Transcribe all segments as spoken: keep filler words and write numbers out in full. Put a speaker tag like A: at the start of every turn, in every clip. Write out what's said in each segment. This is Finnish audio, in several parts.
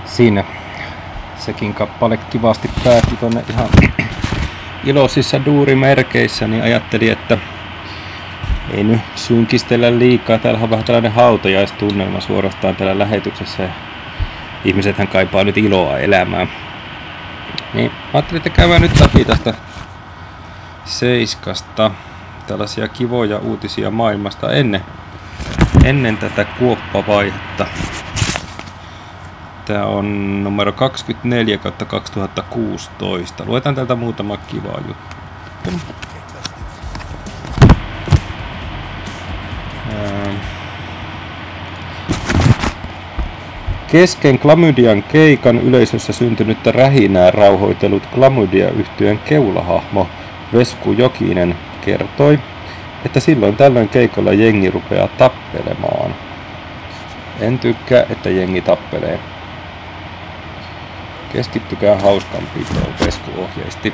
A: Siinä sekin kappale kivasti päätti tonne ihan iloisissa duurimerkeissä, niin ajattelin, että ei nyt synkistellä liikaa. Täällä on vähän tällainen hautajaistunnelma suorastaan täällä lähetyksessä. Ihmisethän kaipaa nyt iloa elämään. Niin ajattelin, että käydään nyt läpi tästä Seiskasta tällaisia kivoja uutisia maailmasta ennen, ennen tätä kuoppavaihetta. Tää on numero kaksikymmentäneljä kautta kaksituhattakuusitoista. Luetaan täältä muutama kiva juttu. Kesken Klamydian keikan yleisössä syntynyttä rähinää rauhoitellut Klamydia-yhtyeen keulahahmo Vesku Jokinen kertoi, että silloin tällöin keikolla jengi rupeaa tappelemaan. En tykkää, että jengi tappelee. Keskittykää hauskanpitoon, Vesku ohjeisti.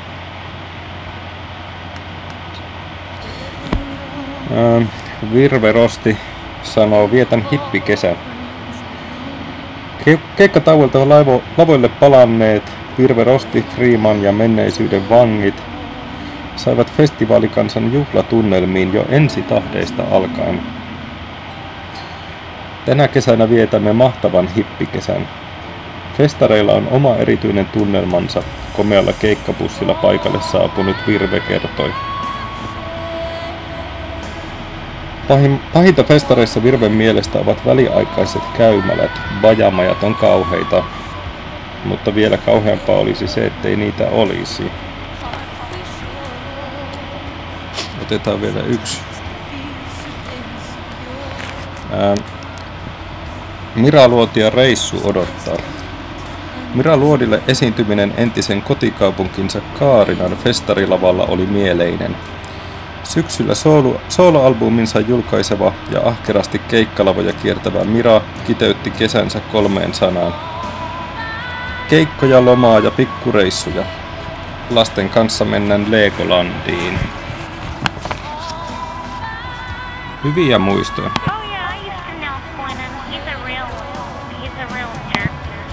A: Ää, Virve Rosti sanoo, vietän hippikesän. Ke- keikkatauolta on laivo- lavoille palanneet Virve Rosti, Freeman ja menneisyyden vangit saivat festivaalikansan juhlatunnelmiin jo ensitahdeista alkaen. Tänä kesänä vietämme mahtavan hippikesän. Festareilla on oma erityinen tunnelmansa, komealla keikkabussilla paikalle saapunut Virve kertoi. Pahin, pahinta festareissa Virven mielestä ovat väliaikaiset käymälät, bajamajat on kauheita, mutta vielä kauheampaa olisi se, ettei niitä olisi. Otetaan vielä yksi. Ää, Mira Luotia reissu odottaa. Mira Luodille esiintyminen entisen kotikaupunkinsa Kaarinan festarilavalla oli mieleinen. Syksyllä soolo, soloalbuminsa julkaiseva ja ahkerasti keikkalavoja kiertävä Mira kiteytti kesänsä kolmeen sanaan. Keikkoja, lomaa ja pikkureissuja. Lasten kanssa mennään Legolandiin. Hyviä muistoja.